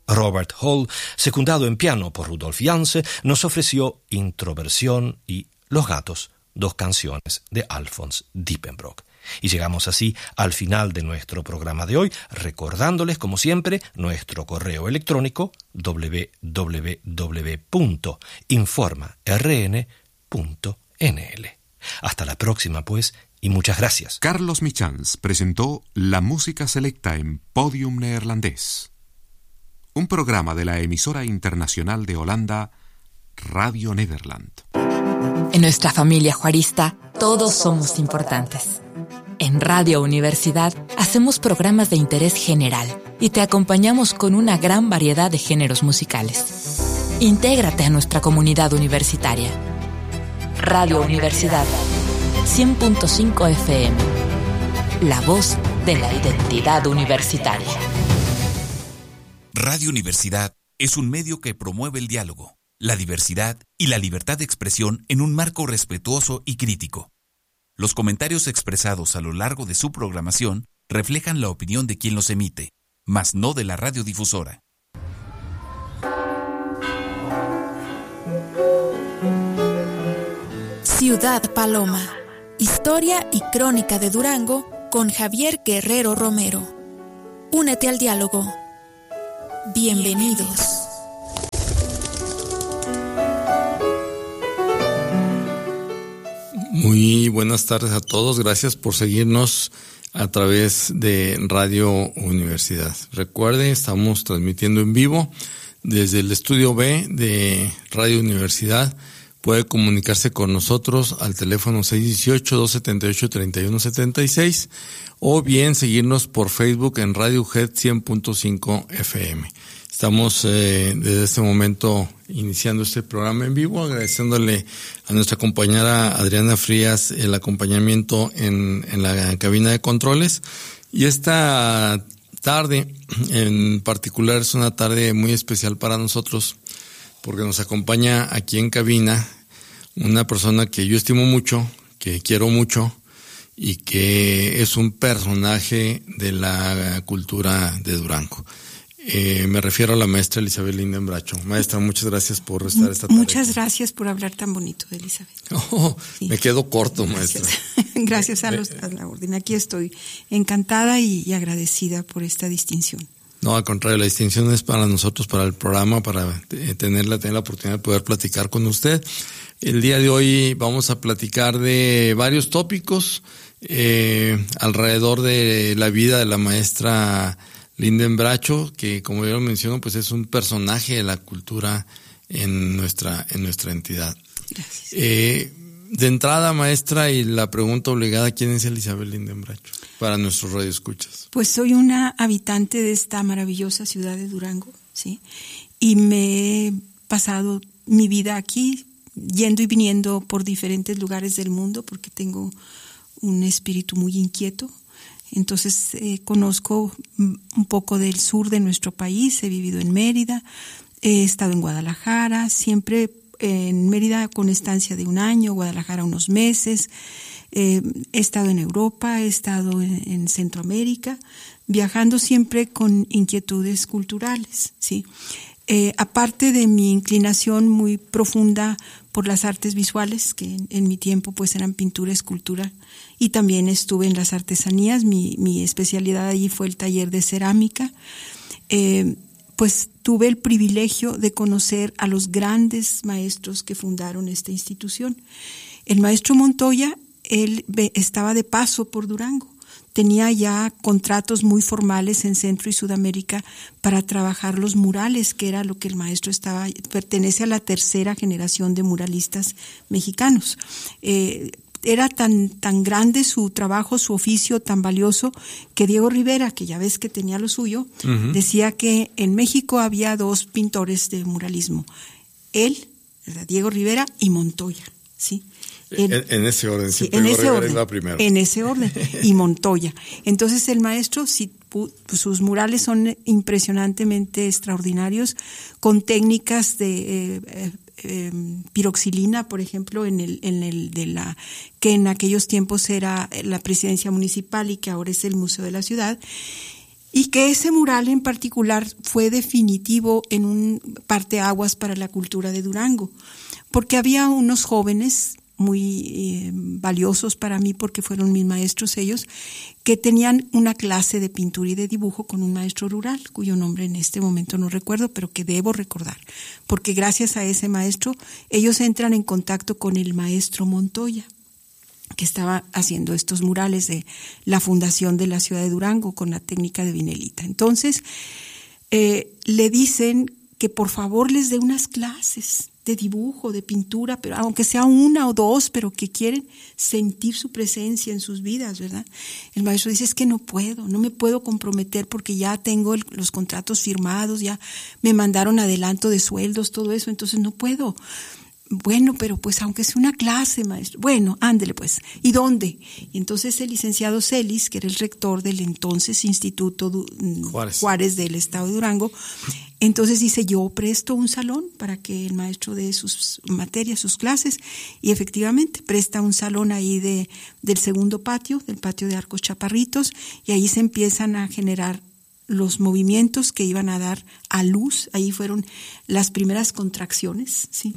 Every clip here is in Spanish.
Robert Hall, secundado en piano por Rudolf Janse, nos ofreció Introversión y Los Gatos, dos canciones de Alfons Diepenbrock. Y llegamos así al final de nuestro programa de hoy, recordándoles, como siempre, nuestro correo electrónico www.informarn.nl. Hasta la próxima, pues, y muchas gracias. Carlos Michans presentó la música selecta en Podium Neerlandés, un programa de la emisora internacional de Holanda, Radio Nederland. En nuestra familia juarista, todos somos importantes. En Radio Universidad hacemos programas de interés general y te acompañamos con una gran variedad de géneros musicales. Intégrate a nuestra comunidad universitaria. Radio Universidad 100.5 FM, la voz de la identidad universitaria. Radio Universidad es un medio que promueve el diálogo, la diversidad y la libertad de expresión en un marco respetuoso y crítico. Los comentarios expresados a lo largo de su programación reflejan la opinión de quien los emite, mas no de la radiodifusora. Ciudad Paloma. Historia y crónica de Durango con Javier Guerrero Romero. Únete al diálogo. Bienvenidos. Muy buenas tardes a todos. Gracias por seguirnos a través de Radio Universidad. Recuerden, estamos transmitiendo en vivo desde el estudio B de Radio Universidad. Puede comunicarse con nosotros al teléfono 618-278-3176 o bien seguirnos por Facebook en Radio UGED 100.5 FM. Estamos desde este momento iniciando este programa en vivo, agradeciéndole a nuestra compañera Adriana Frías el acompañamiento en la cabina de controles. Y esta tarde en particular es una tarde muy especial para nosotros, porque nos acompaña aquí en cabina una persona que yo estimo mucho, que quiero mucho y que es un personaje de la cultura de Durango. Me refiero a la maestra Elizabeth Linden Bracho. Maestra, muchas gracias por estar esta tarde. Muchas gracias por hablar tan bonito de Elizabeth. Sí. Me quedo corto, maestra. Gracias a la orden. Aquí estoy encantada y agradecida por esta distinción. No, al contrario, la distinción es para nosotros, para el programa, para tener la oportunidad de poder platicar con usted. El día de hoy vamos a platicar de varios tópicos alrededor de la vida de la maestra Linden Bracho, que como yo lo menciono, pues es un personaje de la cultura en nuestra entidad. Gracias. De entrada, maestra, y la pregunta obligada, ¿quién es Elizabeth Linden Bracho? Para nuestros radioescuchas. Pues soy una habitante de esta maravillosa ciudad de Durango, ¿sí? Y me he pasado mi vida aquí, yendo y viniendo por diferentes lugares del mundo, porque tengo un espíritu muy inquieto. Entonces conozco un poco del sur de nuestro país, he vivido en Mérida, he estado en Guadalajara, siempre en Mérida con estancia de un año, Guadalajara unos meses, he estado en Europa, he estado en Centroamérica, viajando siempre con inquietudes culturales, ¿sí? Aparte de mi inclinación muy profunda por las artes visuales, que en mi tiempo pues eran pintura, escultura, y también estuve en las artesanías, mi especialidad allí fue el taller de cerámica, pues tuve el privilegio de conocer a los grandes maestros que fundaron esta institución. El maestro Montoya, él estaba de paso por Durango. Tenía ya contratos muy formales en Centro y Sudamérica para trabajar los murales, que era lo que el maestro pertenece a la tercera generación de muralistas mexicanos. Era tan grande su trabajo, su oficio tan valioso, que Diego Rivera, que ya ves que tenía lo suyo, decía que en México había dos pintores de muralismo. Él, Diego Rivera, y Montoya, ¿sí? En ese orden, sí, siempre Diego Rivera es la primera. En ese orden, y Montoya. Entonces el maestro, sus murales son impresionantemente extraordinarios, con técnicas de piroxilina, por ejemplo, que en aquellos tiempos era la presidencia municipal y que ahora es el Museo de la Ciudad. y que ese mural en particular fue definitivo en un parteaguas para la cultura de Durango, porque había unos jóvenes muy valiosos para mí, porque fueron mis maestros ellos, que tenían una clase de pintura y de dibujo con un maestro rural, cuyo nombre en este momento no recuerdo, pero que debo recordar, porque gracias a ese maestro ellos entran en contacto con el maestro Montoya, que estaba haciendo estos murales de la fundación de la ciudad de Durango con la técnica de vinelita. Entonces, le dicen que por favor les dé unas clases de dibujo, de pintura, pero aunque sea una o dos, pero que quieren sentir su presencia en sus vidas, ¿verdad? El maestro dice, es que no me puedo comprometer porque ya tengo los contratos firmados, ya me mandaron adelanto de sueldos, todo eso, entonces no puedo. Bueno, pero pues aunque sea una clase, maestro. Bueno, ándele pues. ¿Y dónde? Y entonces el licenciado Celis, que era el rector del entonces Instituto Juárez del Estado de Durango, entonces dice, yo presto un salón para que el maestro dé sus materias, sus clases, y efectivamente presta un salón ahí del segundo patio, del patio de Arcos Chaparritos, y ahí se empiezan a generar los movimientos que iban a dar a luz. Ahí fueron las primeras contracciones, ¿sí?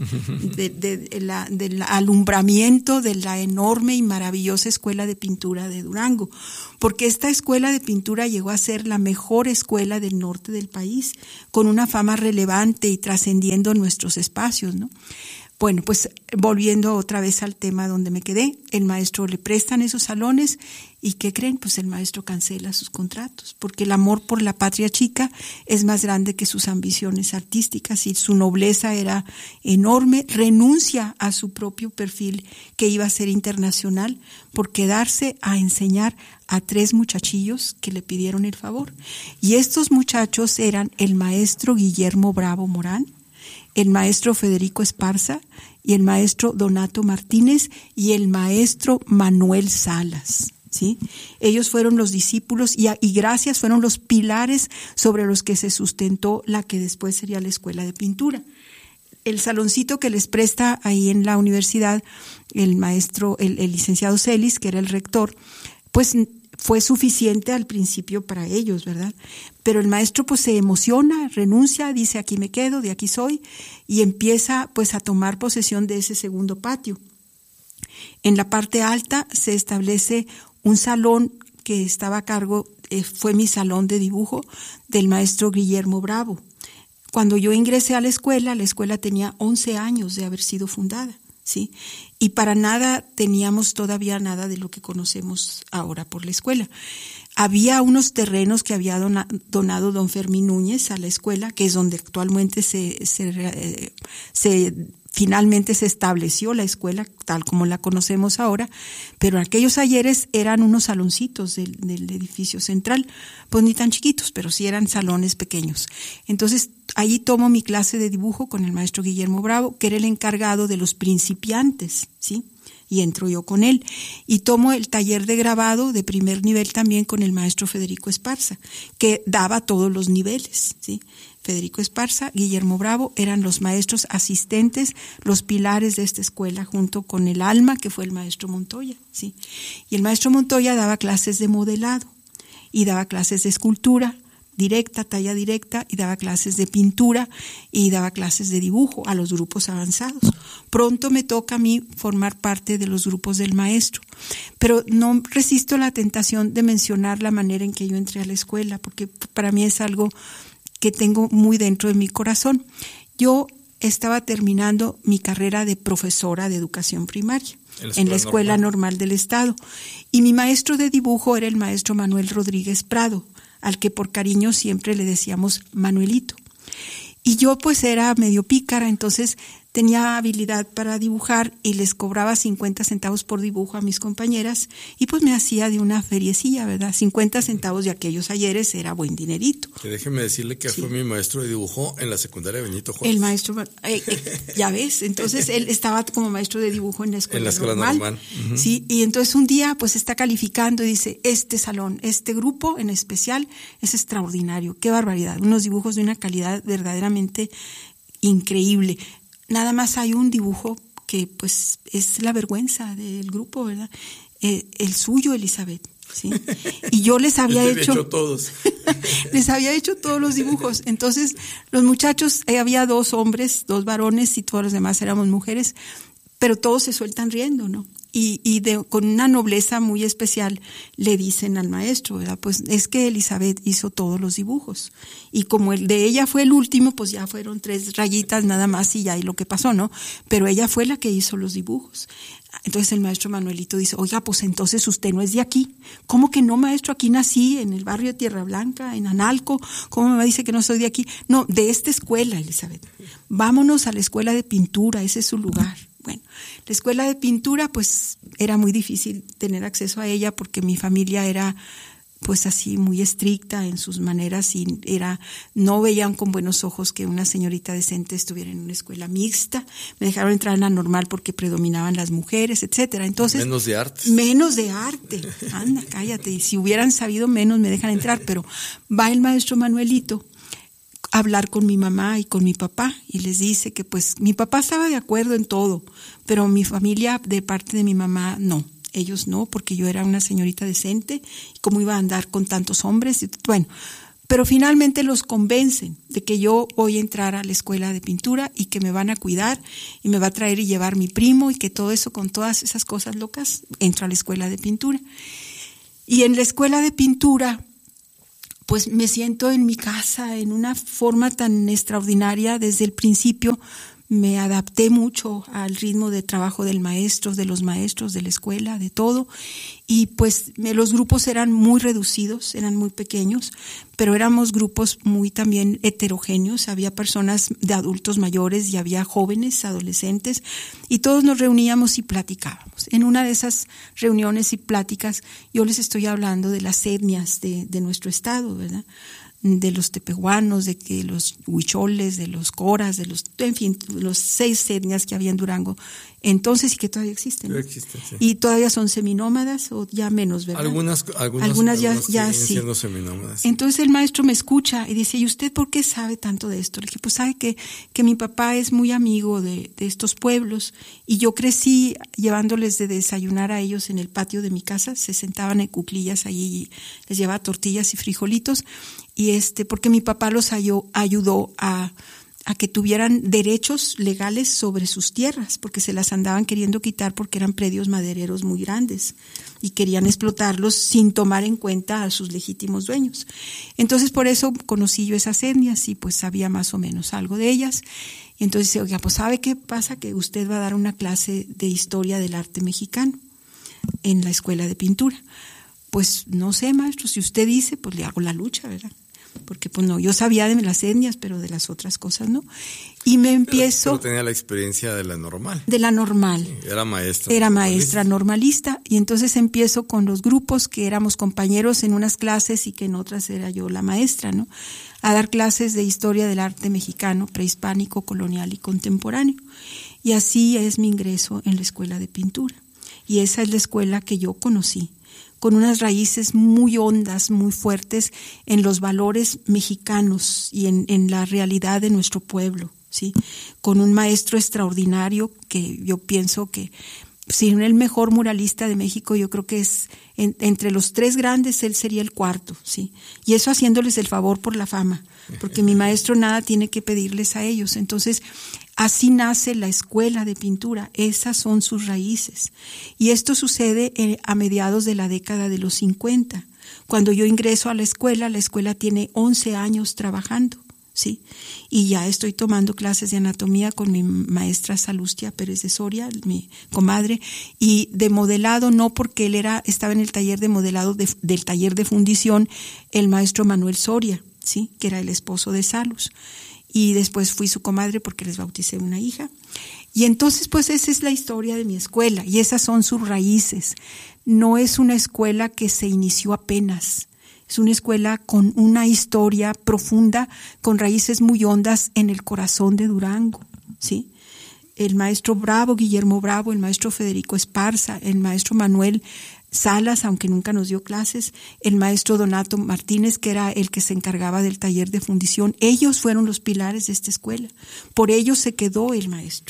del alumbramiento de la enorme y maravillosa escuela de pintura de Durango, porque esta escuela de pintura llegó a ser la mejor escuela del norte del país, con una fama relevante y trascendiendo nuestros espacios, ¿no? Bueno, pues volviendo otra vez al tema donde me quedé, el maestro le prestan esos salones y ¿qué creen? Pues el maestro cancela sus contratos, porque el amor por la patria chica es más grande que sus ambiciones artísticas y su nobleza era enorme. Renuncia a su propio perfil que iba a ser internacional por quedarse a enseñar a 3 muchachillos que le pidieron el favor. Y estos muchachos eran el maestro Guillermo Bravo Morán, el maestro Federico Esparza y el maestro Donato Martínez y el maestro Manuel Salas, ¿sí? Ellos fueron los discípulos y gracias fueron los pilares sobre los que se sustentó la que después sería la escuela de pintura. El saloncito que les presta ahí en la universidad el maestro, el licenciado Celis, que era el rector, pues fue suficiente al principio para ellos, ¿verdad? Pero el maestro pues se emociona, renuncia, dice aquí me quedo, de aquí soy, y empieza pues a tomar posesión de ese segundo patio. En la parte alta se establece un salón que estaba a cargo, fue mi salón de dibujo del maestro Guillermo Bravo. Cuando yo ingresé a la escuela tenía 11 años de haber sido fundada, ¿sí? Y para nada teníamos todavía nada de lo que conocemos ahora por la escuela. Había unos terrenos que había donado don Fermín Núñez a la escuela, que es donde actualmente finalmente se estableció la escuela tal como la conocemos ahora, pero aquellos ayeres eran unos saloncitos del edificio central, pues ni tan chiquitos, pero sí eran salones pequeños. Entonces, allí tomo mi clase de dibujo con el maestro Guillermo Bravo, que era el encargado de los principiantes, ¿sí? Y entro yo con él. Y tomo el taller de grabado de primer nivel también con el maestro Federico Esparza, que daba todos los niveles, ¿sí? Federico Esparza, Guillermo Bravo eran los maestros asistentes, los pilares de esta escuela, junto con el alma que fue el maestro Montoya, ¿sí? Y el maestro Montoya daba clases de modelado y daba clases de escultura directa, talla directa, y daba clases de pintura y daba clases de dibujo a los grupos avanzados. Pronto me toca a mí formar parte de los grupos del maestro, pero no resisto la tentación de mencionar la manera en que yo entré a la escuela, porque para mí es algo que tengo muy dentro de mi corazón. Yo estaba terminando mi carrera de profesora de educación primaria en la Escuela Normal del Estado, y mi maestro de dibujo era el maestro Manuel Rodríguez Prado, al que por cariño siempre le decíamos Manuelito. Y yo pues era medio pícara, entonces tenía habilidad para dibujar y les cobraba 50 centavos por dibujo a mis compañeras y pues me hacía de una feriecilla, ¿verdad? 50 centavos de aquellos ayeres era buen dinerito. Que déjeme decirle que sí, fue mi maestro de dibujo en la secundaria Benito Juárez. El maestro, ya ves, entonces él estaba como maestro de dibujo en la escuela normal. Uh-huh. Sí, y entonces un día pues está calificando y dice, este salón, este grupo en especial es extraordinario, qué barbaridad, unos dibujos de una calidad verdaderamente increíble. Nada más hay un dibujo que pues es la vergüenza del grupo, ¿verdad? El suyo, Elizabeth. ¿sí? Y yo les había hecho todos. les había hecho todos los dibujos. Entonces, los muchachos, había 2 hombres, 2 varones y todos los demás éramos mujeres, pero todos se sueltan riendo, ¿no? Y con una nobleza muy especial le dicen al maestro, ¿verdad? Pues es que Elizabeth hizo todos los dibujos. Y como el de ella fue el último, pues ya fueron 3 rayitas nada más y ya ahí lo que pasó, ¿no? Pero ella fue la que hizo los dibujos. Entonces el maestro Manuelito dice, oiga, pues entonces usted no es de aquí. ¿Cómo que no, maestro? Aquí nací, en el barrio de Tierra Blanca, en Analco. ¿Cómo me dice que no soy de aquí? No, de esta escuela, Elizabeth. Vámonos a la escuela de pintura, ese es su lugar. Bueno, la escuela de pintura, pues era muy difícil tener acceso a ella porque mi familia era pues así muy estricta en sus maneras y no veían con buenos ojos que una señorita decente estuviera en una escuela mixta. Me dejaron entrar en la normal porque predominaban las mujeres, etcétera. Entonces, menos de arte. Menos de arte. Anda, cállate. Y si hubieran sabido menos me dejan entrar, pero va el maestro Manuelito a hablar con mi mamá y con mi papá y les dice que pues mi papá estaba de acuerdo en todo, pero mi familia de parte de mi mamá no. Ellos no, porque yo era una señorita decente, y cómo iba a andar con tantos hombres. Bueno, pero finalmente los convencen de que yo voy a entrar a la escuela de pintura y que me van a cuidar y me va a traer y llevar mi primo y que todo eso, con todas esas cosas locas, entro a la escuela de pintura. Y en la escuela de pintura, pues me siento en mi casa en una forma tan extraordinaria. Desde el principio me adapté mucho al ritmo de trabajo de los maestros, de la escuela, de todo. Y pues los grupos eran muy reducidos, eran muy pequeños, pero éramos grupos muy también heterogéneos. Había personas de adultos mayores y había jóvenes, adolescentes, y todos nos reuníamos y platicábamos. En una de esas reuniones y pláticas, yo les estoy hablando de las etnias de nuestro estado, ¿verdad? De los tepehuanos, de que los huicholes, de los coras, en fin, los 6 etnias que había en Durango entonces y que todavía existen, ¿no? Existen, sí. Y todavía son seminómadas o ya menos, ¿verdad? Algunas ya sí. Siendo seminómadas. Entonces el maestro me escucha y dice, ¿y usted por qué sabe tanto de esto? Le dije, pues sabe que mi papá es muy amigo de estos pueblos y yo crecí llevándoles de desayunar a ellos en el patio de mi casa. Se sentaban en cuclillas allí y les llevaba tortillas y frijolitos. Y porque mi papá los ayudó a que tuvieran derechos legales sobre sus tierras, porque se las andaban queriendo quitar porque eran predios madereros muy grandes y querían explotarlos sin tomar en cuenta a sus legítimos dueños. Entonces por eso conocí yo esas etnias y pues sabía más o menos algo de ellas. Y entonces dice, oiga, pues ¿sabe qué pasa? Que usted va a dar una clase de historia del arte mexicano en la escuela de pintura. Pues no sé, maestro, si usted dice, pues le hago la lucha, ¿verdad? Porque pues no, yo sabía de las etnias, pero de las otras cosas no. Y me empiezo... Pero tenía la experiencia de la normal. De la normal. Sí, era maestra. Era maestra normalista. Y entonces empiezo con los grupos que éramos compañeros en unas clases y que en otras era yo la maestra, ¿no? A dar clases de historia del arte mexicano, prehispánico, colonial y contemporáneo. Y así es mi ingreso en la escuela de pintura. Y esa es la escuela que yo conocí, con unas raíces muy hondas, muy fuertes en los valores mexicanos y en la realidad de nuestro pueblo, ¿sí? Con un maestro extraordinario que yo pienso que, si no el mejor muralista de México, yo creo que es entre los 3 grandes, él sería el 4, ¿sí? Y eso haciéndoles el favor por la fama, porque mi maestro nada tiene que pedirles a ellos. Entonces, así nace la escuela de pintura, esas son sus raíces. Y esto sucede a mediados de la década de los 50. Cuando yo ingreso a la escuela tiene 11 años trabajando, ¿sí? Y ya estoy tomando clases de anatomía con mi maestra Salustia Pérez de Soria, mi comadre, y de modelado, no porque él estaba en el taller de modelado del taller de fundición, el maestro Manuel Soria, ¿sí? Que era el esposo de Salus. Y después fui su comadre porque les bauticé una hija. Y entonces, pues esa es la historia de mi escuela y esas son sus raíces. No es una escuela que se inició apenas. Es una escuela con una historia profunda, con raíces muy hondas en el corazón de Durango, ¿sí? El maestro Bravo, Guillermo Bravo, el maestro Federico Esparza, el maestro Manuel Salas, aunque nunca nos dio clases, el maestro Donato Martínez, que era el que se encargaba del taller de fundición, ellos fueron los pilares de esta escuela. Por ellos se quedó el maestro.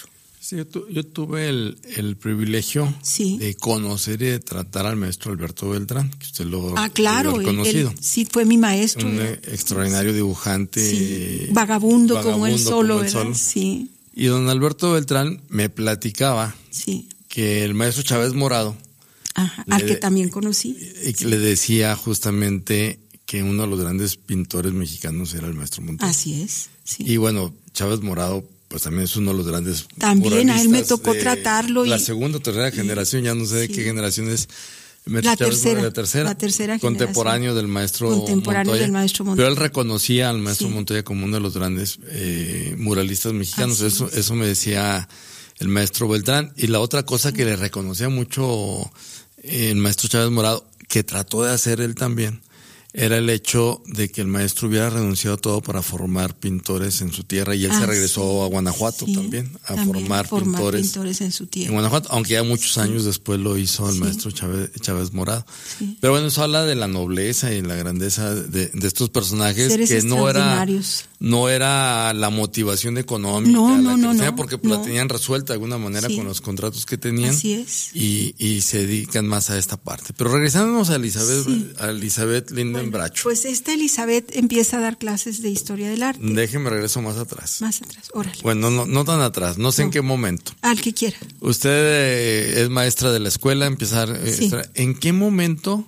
Sí, yo tuve el privilegio de conocer y de tratar al maestro Alberto Beltrán, que usted lo claro, ha conocido. Sí, fue mi maestro. Un extraordinario dibujante. Sí. Vagabundo como él solo, ¿verdad? Sí. Y don Alberto Beltrán me platicaba que el maestro Chávez Morado, al que también conocí, y que le decía justamente que uno de los grandes pintores mexicanos era el maestro Montoya. Así es. Sí. Y bueno, Chávez Morado pues también es uno de los grandes también a él me tocó tratarlo. La segunda o tercera generación, ya no sé de qué generación es. La tercera generación. Contemporáneo del maestro Montoya. Pero él reconocía al maestro Montoya como uno de los grandes muralistas mexicanos. Eso me decía el maestro Beltrán. Y la otra cosa que le reconocía mucho el maestro Chávez Morado, que trató de hacer él también, era el hecho de que el maestro hubiera renunciado a todo para formar pintores en su tierra, y él se regresó a Guanajuato también a formar pintores en su tierra. En Guanajuato, aunque ya muchos años después lo hizo el maestro Chávez Morado. Sí. Pero bueno, eso habla de la nobleza y la grandeza de estos personajes. Seres que no era la motivación económica, porque la tenían resuelta de alguna manera con los contratos que tenían. Así es. Y se dedican más a esta parte. Pero regresándonos a Elizabeth Linden Bracho. Pues esta Elizabeth empieza a dar clases de historia del arte. Déjeme regreso más atrás. Órale. Bueno, no tan atrás, no sé en qué momento. Al que quiera. Usted es maestra de la escuela, ¿en qué momento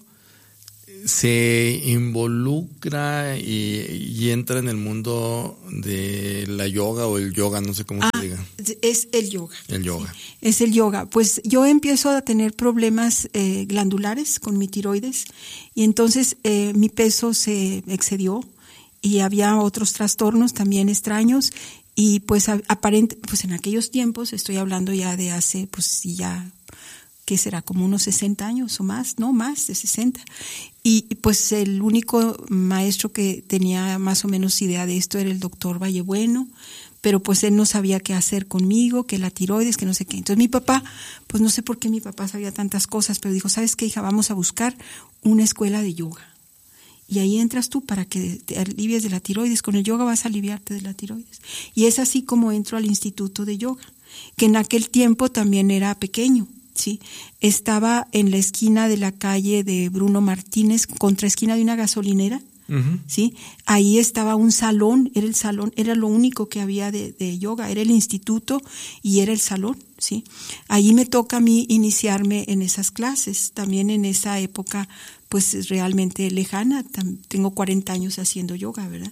se involucra y entra en el mundo de la yoga o el yoga, no sé cómo se diga? Es el yoga. El yoga. Sí, es el yoga. Pues yo empiezo a tener problemas glandulares con mi tiroides, y entonces mi peso se excedió y había otros trastornos también extraños, y pues pues en aquellos tiempos, estoy hablando ya de hace, pues ya, ¿qué será? Como unos 60 años o más, no más de 60. Y pues el único maestro que tenía más o menos idea de esto era el doctor Vallebueno, pero pues él no sabía qué hacer conmigo, que la tiroides, que no sé qué. Entonces mi papá, pues no sé por qué mi papá sabía tantas cosas, pero dijo, ¿sabes qué, hija? Vamos a buscar una escuela de yoga. Y ahí entras tú para que te alivies de la tiroides. Con el yoga vas a aliviarte de la tiroides. Y es así como entro al instituto de yoga, que en aquel tiempo también era pequeño. Sí, estaba en la esquina de la calle de Bruno Martínez, contraesquina de una gasolinera. Sí, ahí estaba un salón, era lo único que había de yoga, era el instituto y era el salón, sí. Ahí me toca a mí iniciarme en esas clases, también en esa época, pues realmente lejana, tengo 40 años haciendo yoga, ¿verdad?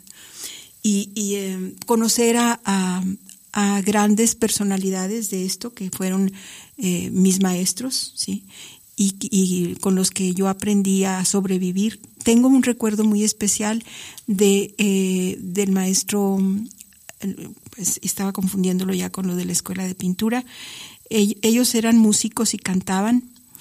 Y conocer a grandes personalidades de esto que fueron mis maestros, sí, y con los que yo aprendí a sobrevivir. Tengo un recuerdo muy especial del maestro, pues estaba confundiéndolo ya con lo de la escuela de pintura. Ellos eran músicos y cantaban,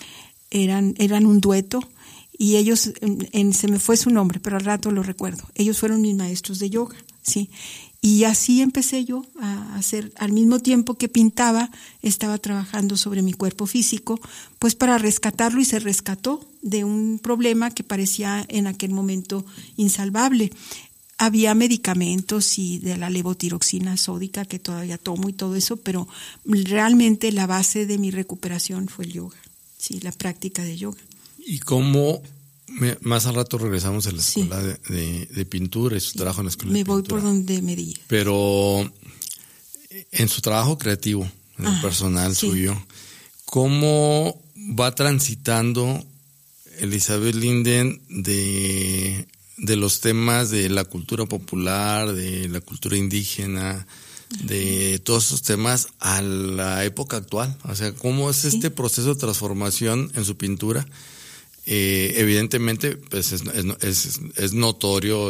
eran un dueto, y ellos, se me fue su nombre, pero al rato lo recuerdo. Ellos fueron mis maestros de yoga, sí. Y así empecé yo a hacer, al mismo tiempo que pintaba, estaba trabajando sobre mi cuerpo físico, pues para rescatarlo, y se rescató de un problema que parecía en aquel momento insalvable. Había medicamentos y de la levotiroxina sódica que todavía tomo y todo eso, pero realmente la base de mi recuperación fue el yoga, sí, la práctica de yoga. ¿Y cómo? Más al rato regresamos a la escuela de pintura y su trabajo en la escuela de pintura. Me voy por donde me diga. Pero en su trabajo creativo, en el personal suyo, ¿cómo va transitando Elizabeth Linden de los temas de la cultura popular, de la cultura indígena, de todos esos temas a la época actual? O sea, ¿cómo es este proceso de transformación en su pintura? Evidentemente, pues es notorio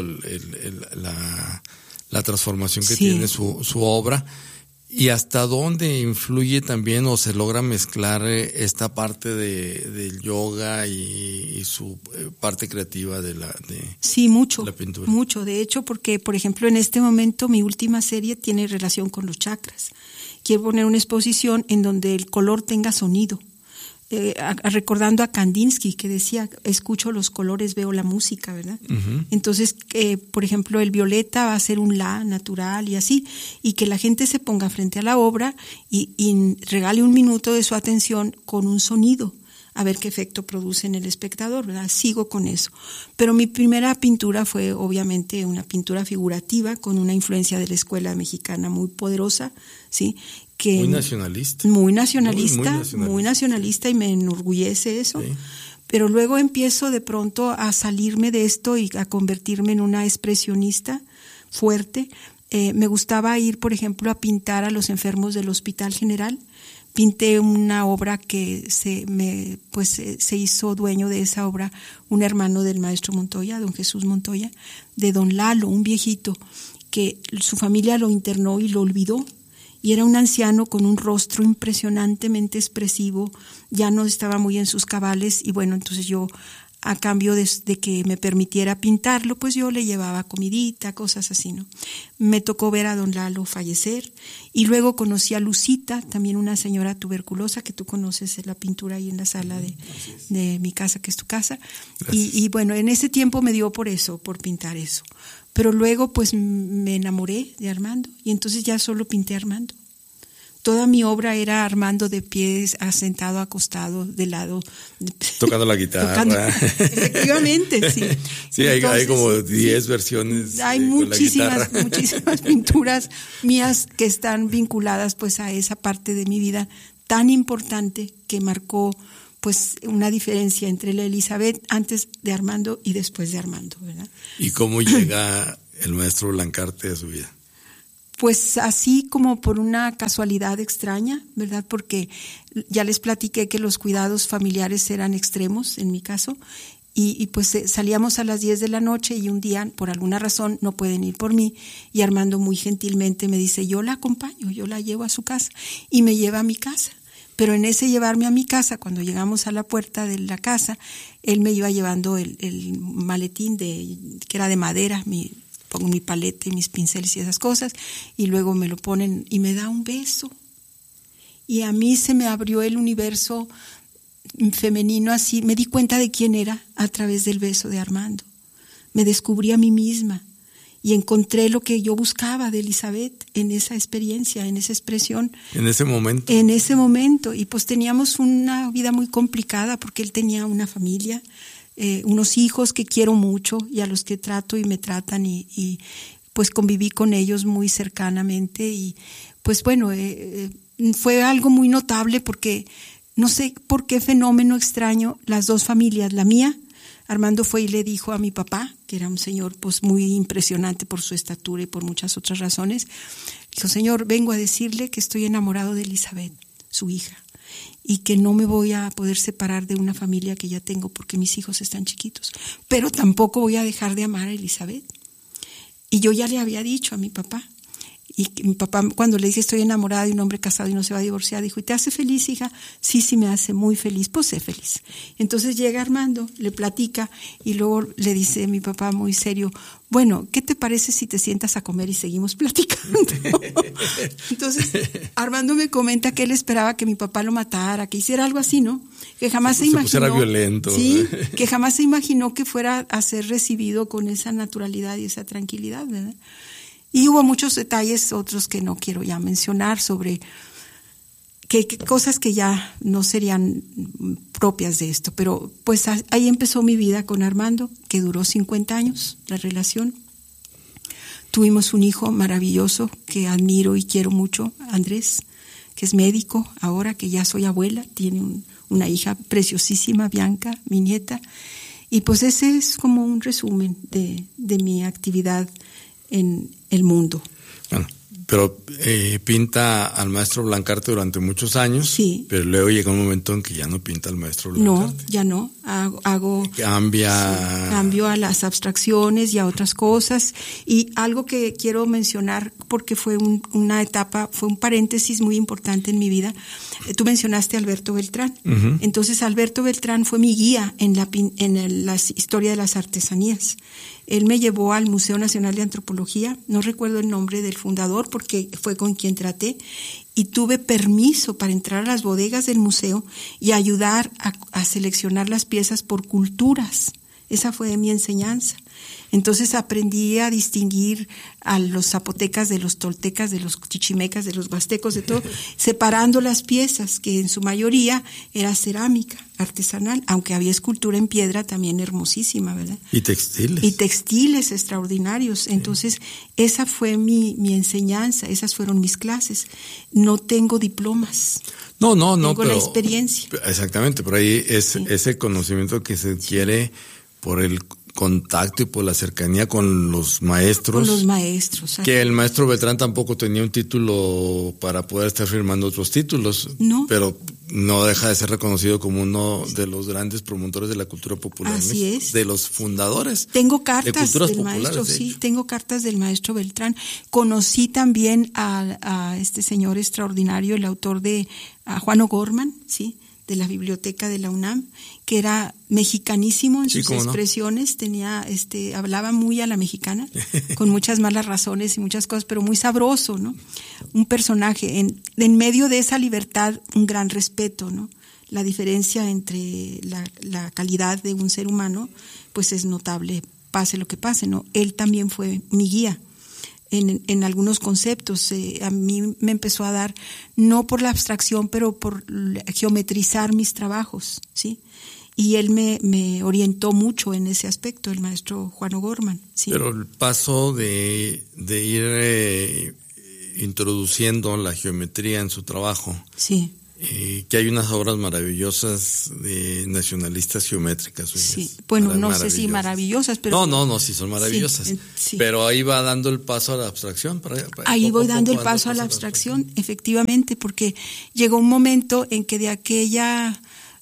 la transformación que tiene su obra, y hasta dónde influye también o se logra mezclar esta parte del yoga y su parte creativa de la pintura. Mucho, de hecho, porque por ejemplo en este momento mi última serie tiene relación con los chakras. Quiero poner una exposición en donde el color tenga sonido. recordando a Kandinsky, que decía, escucho los colores, veo la música, ¿verdad? Entonces, por ejemplo, el violeta va a ser un la natural y así, y que la gente se ponga frente a la obra y regale un minuto de su atención con un sonido, a ver qué efecto produce en el espectador, ¿verdad? Sigo con eso. Pero mi primera pintura fue obviamente una pintura figurativa con una influencia de la escuela mexicana muy poderosa, ¿sí? Que muy nacionalista, y me enorgullece eso. Sí. Pero luego empiezo de pronto a salirme de esto y a convertirme en una expresionista fuerte. Me gustaba ir, por ejemplo, a pintar a los enfermos del Hospital General. Pinté una obra que se hizo dueño de esa obra un hermano del maestro Montoya, don Jesús Montoya, de don Lalo, un viejito que su familia lo internó y lo olvidó. Y era un anciano con un rostro impresionantemente expresivo, ya no estaba muy en sus cabales, y bueno, entonces yo, a cambio de que me permitiera pintarlo, pues yo le llevaba comidita, cosas así, ¿no? Me tocó ver a don Lalo fallecer, y luego conocí a Lucita, también una señora tuberculosa, que tú conoces en la pintura ahí en la sala de mi casa, que es tu casa, y bueno, en ese tiempo me dio por pintar eso. Pero luego pues me enamoré de Armando y entonces ya solo pinté a Armando. Toda mi obra era Armando de pies, sentado, acostado, de lado. Tocando la guitarra. Efectivamente, sí. Sí, entonces, hay como 10 versiones. Hay muchísimas pinturas mías que están vinculadas pues a esa parte de mi vida tan importante que marcó pues una diferencia entre la Elizabeth antes de Armando y después de Armando, ¿verdad? ¿Y cómo llega el maestro Blancarte a su vida? Pues así como por una casualidad extraña, ¿verdad? Porque ya les platiqué que los cuidados familiares eran extremos en mi caso y pues salíamos a las 10 de la noche y un día por alguna razón no pueden ir por mí y Armando muy gentilmente me dice, yo la acompaño, yo la llevo a su casa y me lleva a mi casa. Pero en ese llevarme a mi casa, cuando llegamos a la puerta de la casa, él me iba llevando el maletín que era de madera, pongo mi paleta y mis pinceles y esas cosas, y luego me lo ponen y me da un beso. Y a mí se me abrió el universo femenino así, me di cuenta de quién era a través del beso de Armando. Me descubrí a mí misma. Y encontré lo que yo buscaba de Elizabeth en esa experiencia, en esa expresión. En ese momento. En ese momento. Y pues teníamos una vida muy complicada porque él tenía una familia, unos hijos que quiero mucho y a los que trato y me tratan y pues conviví con ellos muy cercanamente. Y pues bueno, fue algo muy notable porque no sé por qué fenómeno extraño las dos familias, la mía, Armando fue y le dijo a mi papá, que era un señor pues muy impresionante por su estatura y por muchas otras razones, dijo, señor, vengo a decirle que estoy enamorado de Elizabeth, su hija, y que no me voy a poder separar de una familia que ya tengo porque mis hijos están chiquitos, pero tampoco voy a dejar de amar a Elizabeth. Y yo ya le había dicho a mi papá, y mi papá cuando le dije estoy enamorada de un hombre casado y no se va a divorciar, dijo, ¿y te hace feliz, hija? Sí, me hace muy feliz, pues sé feliz. Entonces llega Armando, le platica y luego le dice mi papá muy serio, bueno, ¿qué te parece si te sientas a comer y seguimos platicando? Entonces Armando me comenta que él esperaba que mi papá lo matara, que hiciera algo así, ¿no? Que jamás se imaginó. Pusiera violento. Sí, que jamás se imaginó que fuera a ser recibido con esa naturalidad y esa tranquilidad, ¿verdad? Y hubo muchos detalles, otros que no quiero ya mencionar, sobre que cosas que ya no serían propias de esto. Pero pues ahí empezó mi vida con Armando, que duró 50 años, la relación. Tuvimos un hijo maravilloso que admiro y quiero mucho, Andrés, que es médico, ahora que ya soy abuela, tiene una hija preciosísima, Bianca, mi nieta. Y pues ese es como un resumen de mi actividad en el mundo. Bueno, pero pinta al maestro Blancarte durante muchos años, sí. Pero luego llega un momento en que ya no pinta al maestro Blancarte. No, ya no. Cambio a las abstracciones y a otras cosas. Y algo que quiero mencionar, porque fue una etapa, fue un paréntesis muy importante en mi vida. Tú mencionaste a Alberto Beltrán. Uh-huh. Entonces Alberto Beltrán fue mi guía en la historia de las artesanías. Él me llevó al Museo Nacional de Antropología, no recuerdo el nombre del fundador porque fue con quien traté, y tuve permiso para entrar a las bodegas del museo y ayudar a seleccionar las piezas por culturas. Esa fue mi enseñanza. Entonces aprendí a distinguir a los zapotecas de los toltecas, de los chichimecas, de los huastecos, de todo, separando las piezas, que en su mayoría era cerámica artesanal, aunque había escultura en piedra también hermosísima, ¿verdad? Y textiles. Y textiles extraordinarios. Sí. Entonces, esa fue mi enseñanza, esas fueron mis clases. No tengo diplomas. No. Tengo la experiencia. Exactamente, por ahí es ese conocimiento que se adquiere por el contacto y por la cercanía con los maestros. Con los maestros. Que el maestro Beltrán tampoco tenía un título para poder estar firmando otros títulos. No. Pero no deja de ser reconocido como uno de los grandes promotores de la cultura popular. Así es. De los fundadores. Tengo cartas de culturas del populares, maestro, sí, tengo cartas del maestro Beltrán. Conocí también a este señor extraordinario, el autor de Juan O'Gorman, sí, de la biblioteca de la UNAM, que era mexicanísimo en sus expresiones, hablaba muy a la mexicana, con muchas malas razones y muchas cosas, pero muy sabroso, ¿no? Un personaje, en medio de esa libertad, un gran respeto, ¿no? La diferencia entre la calidad de un ser humano, pues es notable, pase lo que pase, ¿no? Él también fue mi guía en algunos conceptos. A mí me empezó a dar, no por la abstracción, pero por geometrizar mis trabajos, ¿sí? Y él me orientó mucho en ese aspecto, el maestro Juan O'Gorman, ¿sí? Pero el paso de ir introduciendo la geometría en su trabajo, sí, que hay unas obras maravillosas de nacionalistas geométricas. Sí, bueno, no sé si maravillosas, pero... No, sí son maravillosas. Sí. Pero ahí va dando el paso a la abstracción. Ahí voy dando el paso a la abstracción, efectivamente, porque llegó un momento en que de aquella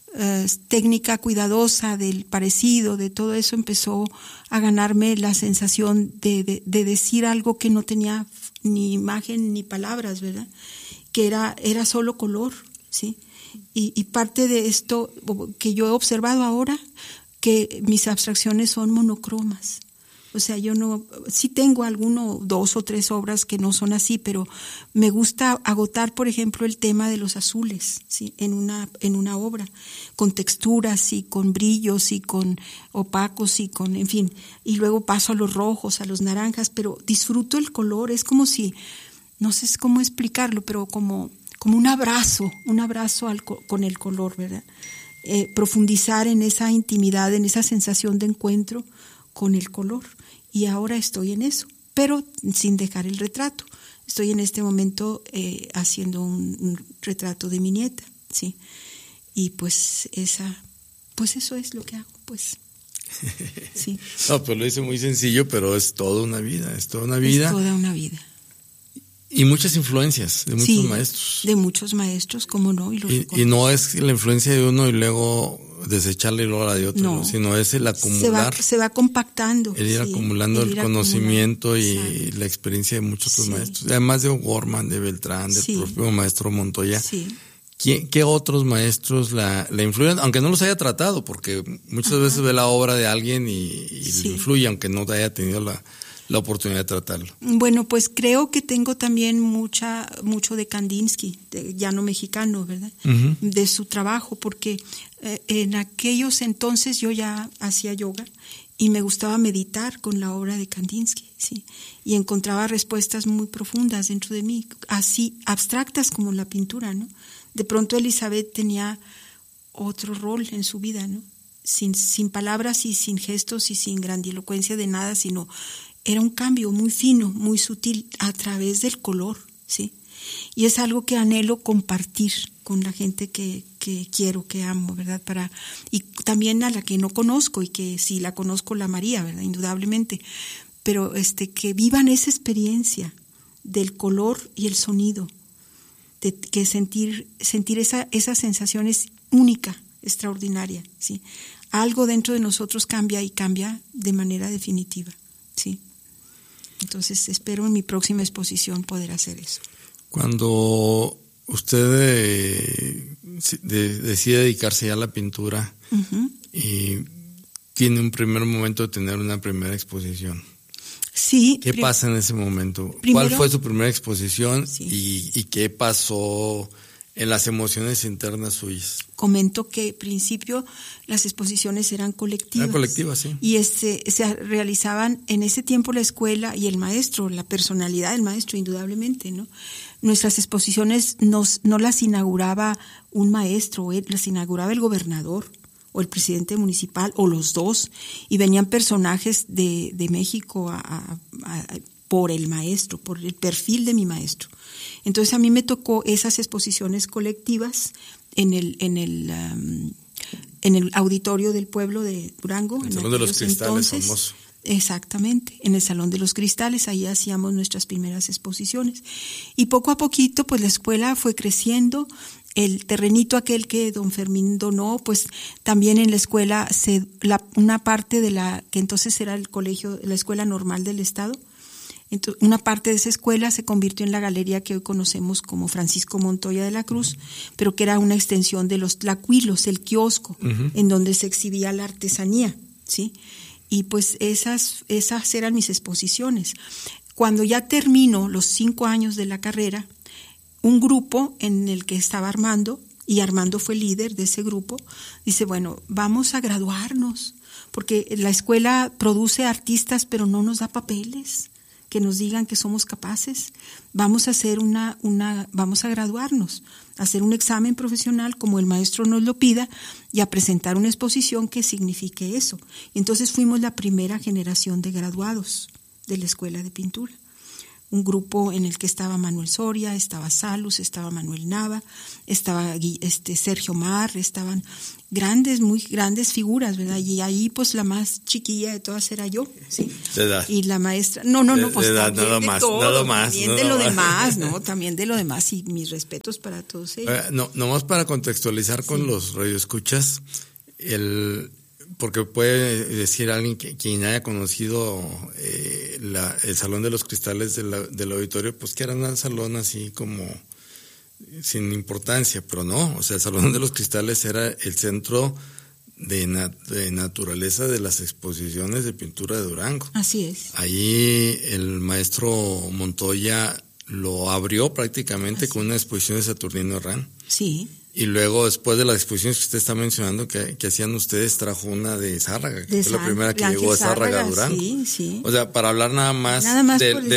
técnica cuidadosa, del parecido, de todo eso, empezó a ganarme la sensación de decir algo que no tenía ni imagen ni palabras, ¿verdad? Que era solo color, ¿sí? Y parte de esto que yo he observado ahora, que mis abstracciones son monocromas. O sea, yo sí tengo 2 o 3 obras que no son así, pero me gusta agotar, por ejemplo, el tema de los azules, ¿sí? En una obra, con texturas y con brillos y con opacos y en fin, y luego paso a los rojos, a los naranjas, pero disfruto el color, es como si, no sé cómo explicarlo, pero como un abrazo con el color, ¿verdad? Profundizar en esa intimidad, en esa sensación de encuentro con el color. Y ahora estoy en eso, pero sin dejar el retrato. Estoy en este momento haciendo un retrato de mi nieta, ¿sí? Y pues eso es lo que hago, pues. Sí. No, pues lo hice muy sencillo, pero es toda una vida, Es toda una vida. Y muchas influencias de muchos maestros. De muchos maestros, cómo no. Y no es la influencia de uno y luego desecharla y luego la de otro, no, sino es el acumular. Se va compactando. El ir acumulando el conocimiento y la experiencia de muchos otros maestros. Además de O'Gorman, de Beltrán, del propio maestro Montoya. Sí. ¿Qué otros maestros la influyen? Aunque no los haya tratado, porque muchas veces ve la obra de alguien y le influye, aunque no haya tenido la oportunidad de tratarlo. Bueno, pues creo que tengo también mucho de Kandinsky, de llano mexicano, ¿verdad? Uh-huh. De su trabajo, porque en aquellos entonces yo ya hacía yoga y me gustaba meditar con la obra de Kandinsky, sí, y encontraba respuestas muy profundas dentro de mí, así abstractas como la pintura, ¿no? De pronto Elizabeth tenía otro rol en su vida, ¿no? Sin palabras y sin gestos y sin grandilocuencia de nada, sino era un cambio muy fino, muy sutil, a través del color, ¿sí? Y es algo que anhelo compartir con la gente que quiero, que amo, ¿verdad? Y también a la que no conozco y que si la conozco la amaría, ¿verdad? Indudablemente. Pero que vivan esa experiencia del color y el sonido, de que sentir esa sensación es única, extraordinaria, ¿sí? Algo dentro de nosotros cambia y cambia de manera definitiva, ¿sí? Entonces espero en mi próxima exposición poder hacer eso. Cuando usted decide dedicarse ya a la pintura, uh-huh, y tiene un primer momento de tener una primera exposición. Sí. ¿Qué pasa en ese momento? Primero, ¿cuál fue su primera exposición? Sí. ¿Y qué pasó en las emociones internas suyas? Comento que al principio las exposiciones eran colectivas. Eran colectivas, sí. Y se realizaban en ese tiempo la escuela y el maestro, la personalidad del maestro, indudablemente, ¿no? Nuestras exposiciones no las inauguraba un maestro, las inauguraba el gobernador o el presidente municipal, o los dos, y venían personajes de México por el maestro, por el perfil de mi maestro. Entonces a mí me tocó esas exposiciones colectivas en el auditorio del pueblo de Durango. El Salón de los Cristales, famoso. Exactamente, en el Salón de los Cristales, ahí hacíamos nuestras primeras exposiciones. Y poco a poquito, pues la escuela fue creciendo. El terrenito aquel que don Fermín donó, pues también en la escuela, una parte de que entonces era el colegio, la escuela normal del estado, entonces, una parte de esa escuela se convirtió en la galería que hoy conocemos como Francisco Montoya de la Cruz, pero que era una extensión de los tlacuilos, el kiosco, en donde se exhibía la artesanía, ¿sí? Y pues esas eran mis exposiciones. Cuando ya termino los 5 años de la carrera, un grupo en el que estaba Armando, y Armando fue líder de ese grupo, dice, bueno, vamos a graduarnos, porque la escuela produce artistas, pero no nos da papeles que nos digan que somos capaces. Vamos a hacer vamos a graduarnos, a hacer un examen profesional como el maestro nos lo pida y a presentar una exposición que signifique eso. Y entonces fuimos la primera generación de graduados de la Escuela de Pintura. Un grupo en el que estaba Manuel Soria, estaba Salus, estaba Manuel Nava, estaba Sergio Mar, estaban muy grandes figuras, ¿verdad? Y ahí pues la más chiquilla de todas era yo, ¿sí? De edad. Y la maestra, pues de edad, también nada de más, todo, nada más, también nada de lo más. demás, ¿no? También de lo demás, y mis respetos para todos ellos. Nomás para contextualizar con los radioescuchas, porque puede decir alguien quien haya conocido el Salón de los Cristales del auditorio, pues que era un salón así como sin importancia, pero no, o sea, el Salón de los Cristales era el centro de naturaleza de las exposiciones de pintura de Durango. Así es. Ahí el maestro Montoya lo abrió prácticamente con una exposición de Saturnino Herrán. Sí. Y luego, después de las exposiciones que usted está mencionando que hacían ustedes, trajo una de Zárraga, que fue la primera que llegó a Zárraga a Durango. Sí, sí. O sea, para hablar nada más de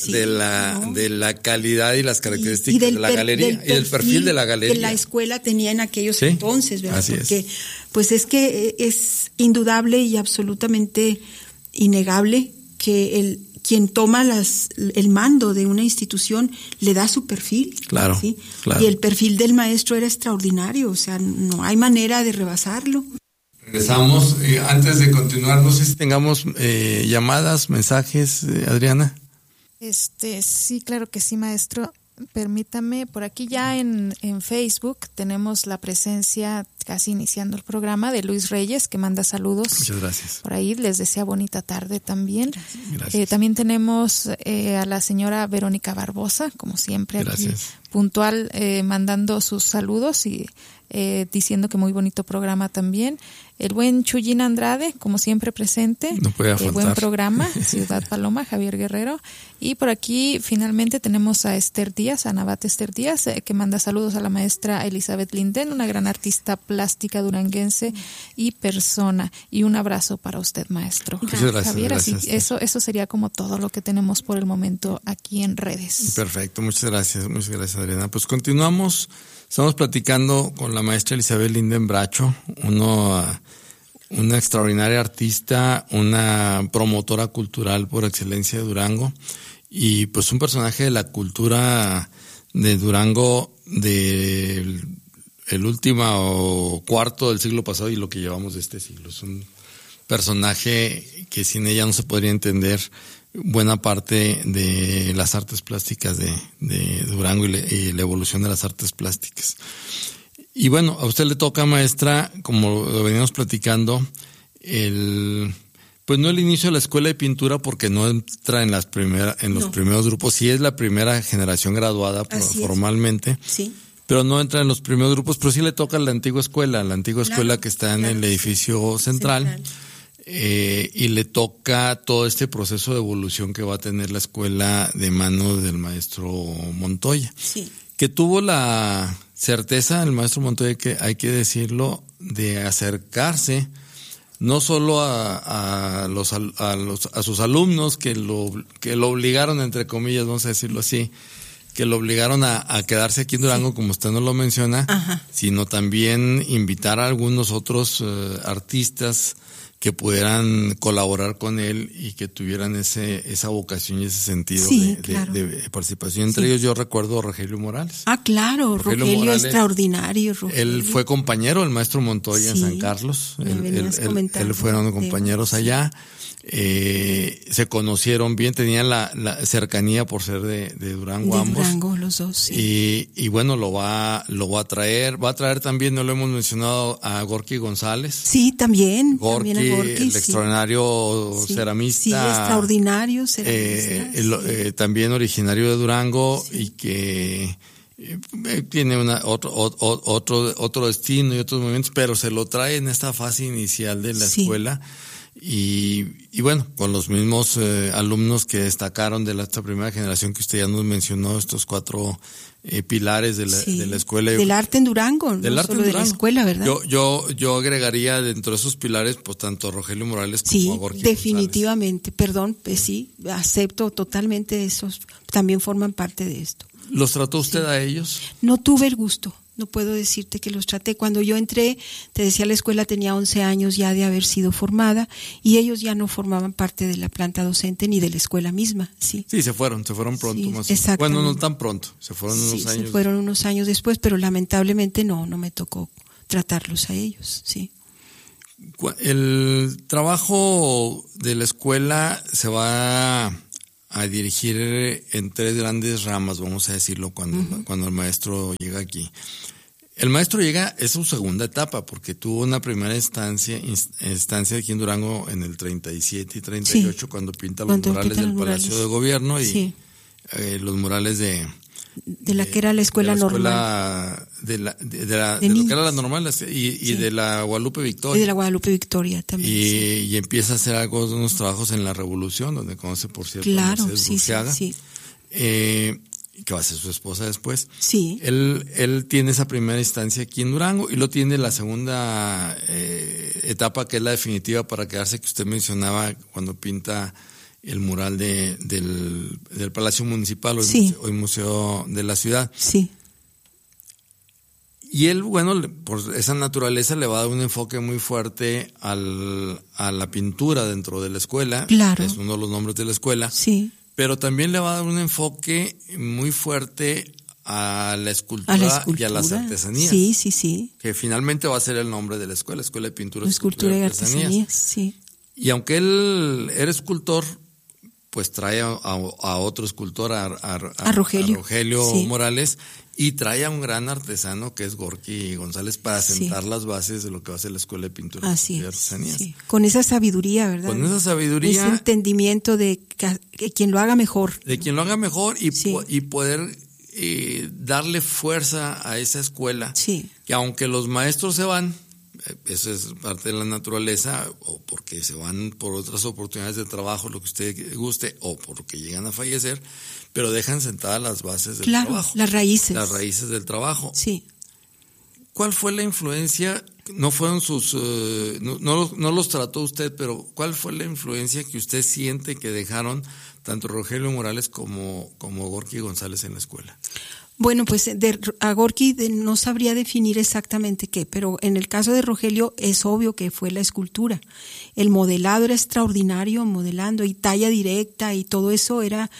la calidad y las características de la galería y del perfil de la galería que la escuela tenía en aquellos entonces, ¿verdad? Así porque pues es que es indudable y absolutamente innegable que quien toma el mando de una institución le da su perfil. Claro, ¿sí? claro. Y el perfil del maestro era extraordinario, o sea, no hay manera de rebasarlo. Regresamos. Antes de continuar, no sé si tengamos llamadas, mensajes, Adriana. Sí, claro que sí, maestro. Permítame, por aquí ya en Facebook tenemos la presencia, casi iniciando el programa, de Luis Reyes, que manda saludos. Muchas gracias. Por ahí les desea bonita tarde también. Gracias. También tenemos a la señora Verónica Barbosa, como siempre, aquí puntual, mandando sus saludos y diciendo que muy bonito programa también. El buen Chuyín Andrade, como siempre presente. No puede faltar. Buen programa, Ciudad Paloma, Javier Guerrero. Y por aquí finalmente tenemos a Esther Díaz, a Nabat Esther Díaz, que manda saludos a la maestra Elizabeth Linden, una gran artista plástica duranguense y persona. Y un abrazo para usted, maestro. Muchas gracias. Javier, gracias. Así, eso sería como todo lo que tenemos por el momento aquí en redes. Perfecto, muchas gracias, Adriana. Pues continuamos. Estamos platicando con la maestra Elizabeth Linden Bracho, una extraordinaria artista, una promotora cultural por excelencia de Durango y pues un personaje de la cultura de Durango del último cuarto del siglo pasado y lo que llevamos de este siglo. Es un personaje que sin ella no se podría entender buena parte de las artes plásticas de Durango y la evolución de las artes plásticas. Y bueno, a usted le toca, maestra, como lo veníamos platicando, pues no el inicio de la escuela de pintura porque no entra en los primeros grupos, sí es la primera generación graduada formalmente, sí, pero no entra en los primeros grupos, pero sí le toca la antigua escuela que está en el edificio central. y le toca todo este proceso de evolución que va a tener la escuela de manos del maestro Montoya. Sí. Que tuvo la certeza el maestro Montoya, que hay que decirlo, de acercarse no solo a sus alumnos que lo obligaron, entre comillas, vamos a decirlo así, que lo obligaron a quedarse aquí en Durango, como usted nos lo menciona, Ajá. sino también invitar a algunos otros artistas que pudieran colaborar con él y que tuvieran esa vocación y ese sentido claro. de participación. Entre ellos yo recuerdo a Rogelio Morales. Ah, claro, Rogelio Morales, extraordinario. Rogelio. Él fue compañero del maestro Montoya en San Carlos. Él fueron compañeros allá. Se conocieron bien, tenían la cercanía por ser de Durango ambos. De Durango, los dos, sí. Y bueno, lo va a traer. Va a traer también, no lo hemos mencionado, a Gorky González. Sí, también. Gorky, también el extraordinario ceramista. Sí, extraordinario ceramista. También originario de Durango y que tiene otro destino y otros movimientos, pero se lo trae en esta fase inicial de la escuela. Y bueno, con los mismos alumnos que destacaron de esta primera generación que usted ya nos mencionó, estos 4 pilares de la escuela. Del arte en Durango, del no arte solo en de la escuela, ¿verdad? Yo agregaría dentro de esos pilares, pues tanto a Rogelio Morales como a Gorky definitivamente, González. Perdón, pues sí, acepto totalmente esos, también forman parte de esto. ¿Los trató usted a ellos? No tuve el gusto. No puedo decirte que los traté. Cuando yo entré, te decía, la escuela tenía 11 años ya de haber sido formada y ellos ya no formaban parte de la planta docente ni de la escuela misma. Sí, se fueron pronto. Sí, más. Exactamente. Bueno, no tan pronto, se fueron unos años. Se fueron unos años después, pero lamentablemente no me tocó tratarlos a ellos, sí. El trabajo de la escuela se va a dirigir en 3 grandes ramas, vamos a decirlo, cuando el maestro llega aquí. El maestro llega, es su segunda etapa, porque tuvo una primera instancia aquí en Durango en el 37 y 38, cuando pinta los murales del Palacio de Gobierno y los murales de la que era la escuela normal. De lo que era la normal y de la Guadalupe Victoria. Y de la Guadalupe Victoria también. Y empieza a hacer unos trabajos en la Revolución, donde conoce, por cierto, a Mercedes Burciaga, que va a ser su esposa después. Sí. Él tiene esa primera instancia aquí en Durango y lo tiene la segunda etapa, que es la definitiva para quedarse, que usted mencionaba cuando pinta el mural del Palacio Municipal, hoy Museo de la Ciudad. Sí. Y él, bueno, por esa naturaleza le va a dar un enfoque muy fuerte a la pintura dentro de la escuela. Claro. Es uno de los nombres de la escuela. Sí. Pero también le va a dar un enfoque muy fuerte a la escultura y a las artesanías. Sí. Que finalmente va a ser el nombre de la Escuela de Pintura, Escultura y Artesanías. Sí. Y aunque él era escultor, pues trae a otro escultor, a Rogelio Morales, y trae a un gran artesano que es Gorky González para sentar las bases de lo que va a ser la Escuela de Pintura y Artesanías. Sí. Con esa sabiduría, ¿verdad? Con esa sabiduría. Ese entendimiento de que quien lo haga mejor. De quien lo haga mejor y poder darle fuerza a esa escuela. Sí. Que aunque los maestros se van, eso es parte de la naturaleza, o porque se van por otras oportunidades de trabajo, lo que usted guste, o porque llegan a fallecer, pero dejan sentadas las bases del trabajo. Las raíces. Las raíces del trabajo. Sí. ¿Cuál fue la influencia? No fueron sus, no los trató usted, pero ¿cuál fue la influencia que usted siente que dejaron tanto Rogelio Morales como Gorky González en la escuela? Bueno, pues a Gorky no sabría definir exactamente qué, pero en el caso de Rogelio es obvio que fue la escultura. El modelado era extraordinario, modelando y talla directa y todo eso era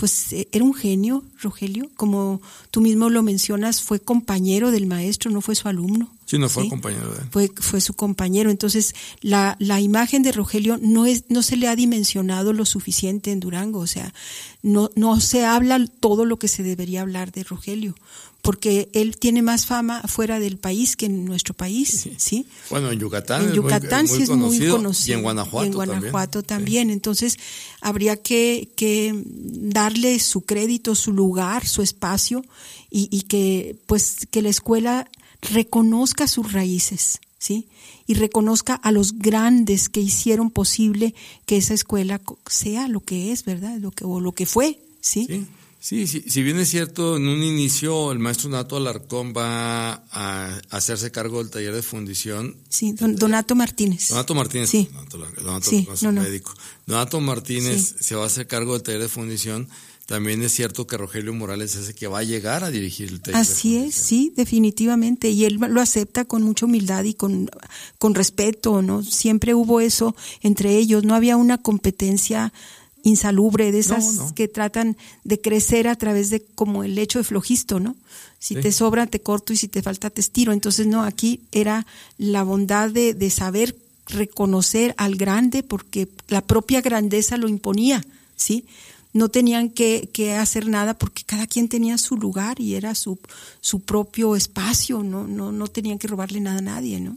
un genio, Rogelio. Como tú mismo lo mencionas, fue compañero del maestro, no fue su alumno. Sí, no fue compañero de él. Fue su compañero. Entonces, la imagen de Rogelio no se le ha dimensionado lo suficiente en Durango. O sea, no se habla todo lo que se debería hablar de Rogelio, porque él tiene más fama fuera del país que en nuestro país, ¿sí? Bueno, en Yucatán. En Yucatán sí es muy conocido. Y en Guanajuato también. Sí. Entonces, habría que darle su crédito, su lugar, su espacio y que la escuela reconozca sus raíces, ¿sí? Y reconozca a los grandes que hicieron posible que esa escuela sea lo que es, ¿verdad? Lo que fue, ¿sí? Sí, si bien es cierto, en un inicio el maestro Donato Alarcón va a hacerse cargo del taller de fundición. Sí, Donato Martínez. Donato Martínez, sí. Donato sí, es un médico. Donato Martínez se va a hacer cargo del taller de fundición. También es cierto que Rogelio Morales es el que va a llegar a dirigir el taller de fundición. Así es, sí, definitivamente. Y él lo acepta con mucha humildad y con respeto, ¿no? Siempre hubo eso entre ellos. No había una competencia insalubre de esas que tratan de crecer a través de como el hecho de flojisto, ¿no? Si te sobra te corto y si te falta te estiro. Entonces no, aquí era la bondad de saber reconocer al grande porque la propia grandeza lo imponía, ¿sí? No tenían que hacer nada porque cada quien tenía su lugar y era su propio espacio, no tenían que robarle nada a nadie, ¿no?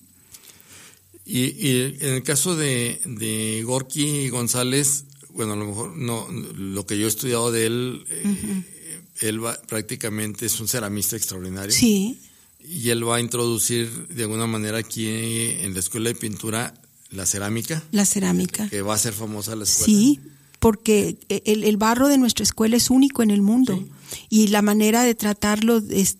Y en el caso de Gorky González, bueno, a lo mejor no, lo que yo he estudiado de él, él prácticamente es un ceramista extraordinario. Sí. Y él va a introducir de alguna manera aquí en la escuela de pintura la cerámica. La cerámica. Que va a ser famosa la escuela. Sí, porque el barro de nuestra escuela es único en el mundo. Sí. Y la manera de tratarlo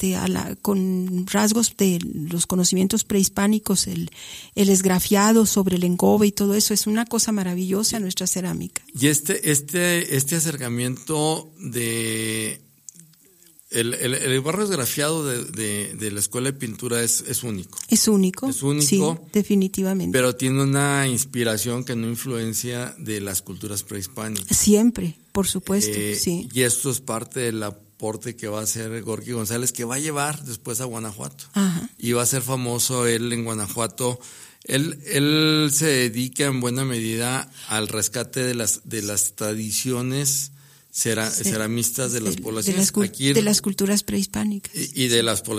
con rasgos de los conocimientos prehispánicos, el esgrafiado sobre el engobe y todo eso, es una cosa maravillosa nuestra cerámica. Y este acercamiento de el barro esgrafiado de la escuela de pintura es único. Es único, sí, definitivamente. Pero tiene una inspiración que no influencia de las culturas prehispánicas. Siempre, por supuesto, sí. Y esto es parte del aporte que va a hacer Gorky González, que va a llevar después a Guanajuato. Ajá. Y va a ser famoso él en Guanajuato. Él se dedica en buena medida al rescate de las tradiciones ceramistas de las poblaciones. De las culturas prehispánicas. Y de las poblaciones